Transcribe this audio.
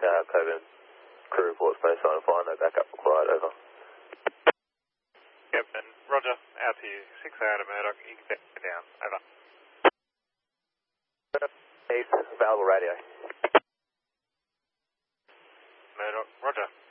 Coburn crew reports baseline and fire, no backup required, over. Captain, roger, out to you. 6 hour to Murdoch, you can back down, over. East, available radio. Murdoch, roger.